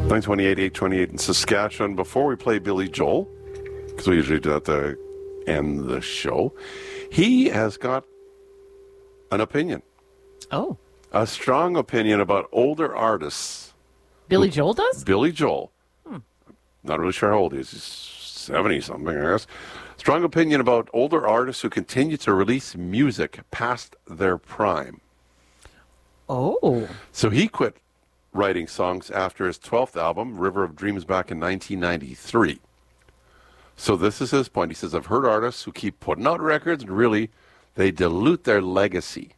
928, 828 in Saskatchewan. Before we play Billy Joel, because we usually do that to end the show, he has got an opinion. Oh. A strong opinion about older artists. Billy Joel does? Billy Joel. Not really sure how old he is. He's 70-something, I guess. Strong opinion about older artists who continue to release music past their prime. Oh. So he quit writing songs after his 12th album, River of Dreams, back in 1993. So this is his point. He says, I've heard artists who keep putting out records and really they dilute their legacy.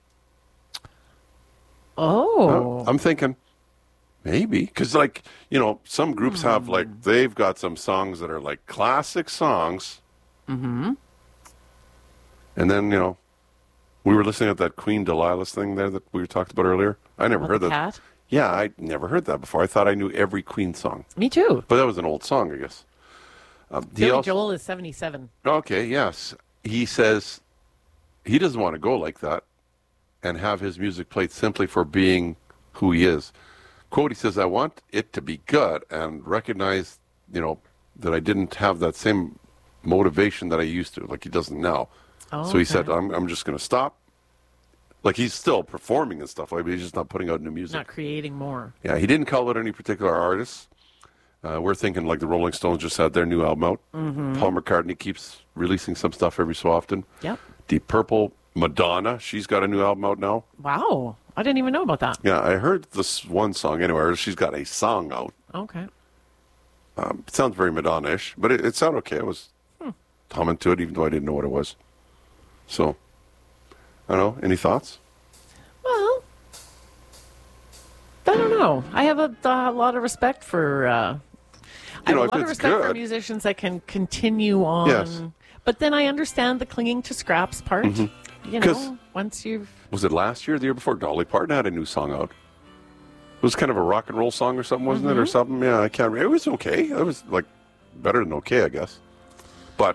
Oh. I'm thinking, maybe. Because, like, you know, some groups have, like, they've got some songs that are, like, classic songs. Mm-hmm. And then, you know, we were listening to that Queen Delilah's thing there that we talked about earlier. I never heard that. Cat? Yeah, I never heard that before. I thought I knew every Queen song. Me too. But that was an old song, I guess. Billy Joel is 77. Okay, yes. He says he doesn't want to go like that and have his music played simply for being who he is. Quote, he says, I want it to be good and recognize, you know, that I didn't have that same motivation that I used to, like he doesn't now. Oh, so he said, I'm just going to stop. Like, he's still performing and stuff, like, but he's just not putting out new music. Not creating more. Yeah, he didn't call out any particular artists. We're thinking like the Rolling Stones just had their new album out. Mm-hmm. Paul McCartney keeps releasing some stuff every so often. Yep. Deep Purple, Madonna, she's got a new album out now. Wow. I didn't even know about that. Yeah, I heard this one song anywhere. She's got a song out. Okay. It sounds very Madonna-ish, but it sounded okay. I was humming to it, even though I didn't know what it was. So, I don't know. Any thoughts? Well, I don't know. I have a lot of respect for. I have a lot of respect for musicians that can continue on. Yes. But then I understand the clinging to scraps part. You know, once you've. Was it last year or the year before? Dolly Parton had a new song out. It was kind of a rock and roll song or something, wasn't it? Or something? Yeah, I can't remember. It was okay. It was like better than okay, I guess. But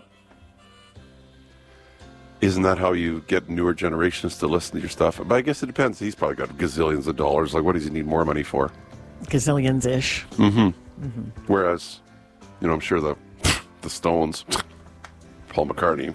isn't that how you get newer generations to listen to your stuff? But I guess it depends. He's probably got gazillions of dollars. Like, what does he need more money for? Gazillions-ish. Whereas, you know, I'm sure the Stones, Paul McCartney,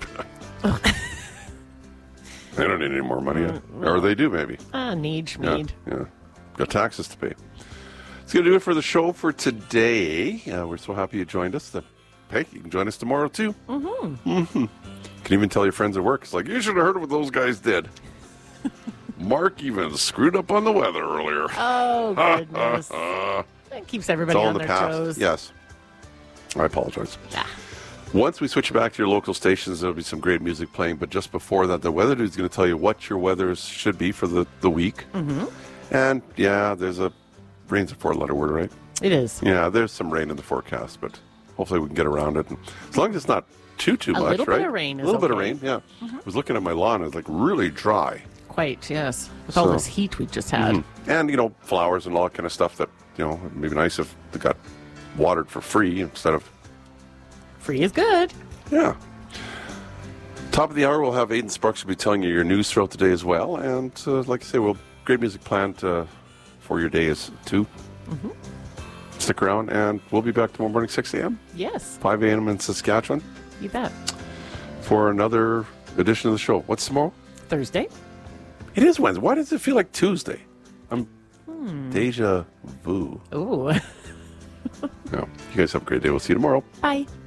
they don't need any more money. Or they do, maybe. Need. Yeah. Got taxes to pay. It's going to do it for the show for today. We're so happy you joined us. Hey, you can join us tomorrow, too. Can even tell your friends at work. It's like, you should have heard what those guys did. Mark even screwed up on the weather earlier. Oh, goodness. That keeps everybody on their toes. Yes. I apologize. Yeah. Once we switch back to your local stations, there'll be some great music playing. But just before that, the weather dude's going to tell you what your weather should be for the week. And, yeah, rain's a four-letter word, right? It is. Yeah, there's some rain in the forecast, but hopefully we can get around it. And as long as it's not too much, right? A little bit of rain is A little bit of okay. rain, yeah. I was looking at my lawn. It's like really dry. Quite, yes. With all this heat we just had. And, you know, flowers and all that kind of stuff that, you know, it'd be nice if they got watered for free instead of... Free is good. Yeah. Top of the hour, we'll have Aidan Sparks will be telling you your news throughout the day as well. And, like I say, we'll great music planned for your days, too. Stick around, and we'll be back tomorrow morning, 6 a.m. Yes. 5 a.m. in Saskatchewan. You bet. For another edition of the show. What's tomorrow? Thursday. It is Wednesday. Why does it feel like Tuesday? I'm deja vu. Ooh. No. You guys have a great day. We'll see you tomorrow. Bye.